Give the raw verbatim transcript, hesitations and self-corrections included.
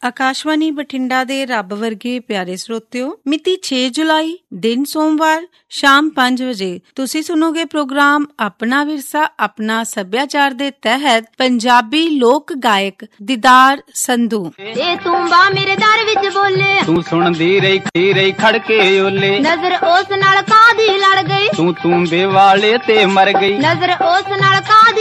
ਆਕਾਸ਼ਵਾਣੀ ਬਠਿੰਡਾ ਦੇ ਰੱਬ ਵਰਗੇ ਪਿਆਰੇ ਸਰੋਤਿਓ, ਮਿਤੀ ਛੇ ਜੁਲਾਈ ਦਿਨ ਸੋਮਵਾਰ ਸ਼ਾਮ ਪੰਜ ਵਜੇ ਤੁਸੀਂ ਸੁਣੋਗੇ ਪ੍ਰੋਗਰਾਮ ਆਪਣਾ ਵਿਰਸਾ ਆਪਣਾ ਸੱਭਿਆਚਾਰ ਦੇ ਤਹਿਤ ਪੰਜਾਬੀ ਲੋਕ ਗਾਇਕ ਦੀਦਾਰ ਸੰਧੂ। ਇਹ ਤੂੰਬਾ ਮੇਰੇ ਦਰ ਵਿੱਚ ਬੋਲੇ, ਤੂੰ ਸੁਣਦੀ ਰਹੀ ਖੀ ਰਹੀ ਖੜ ਕੇ ਓਲੇ, ਨਜ਼ਰ ਉਸ ਨਾਲ ਕਾਦੀ ਲੜ ਗਈ, ਤੂੰ ਤੂੰਬੇ ਵਾਲੇ ਤੇ ਮਰ ਗਈ, ਨਜ਼ਰ ਉਸ ਨਾਲ ਕਾਦੀ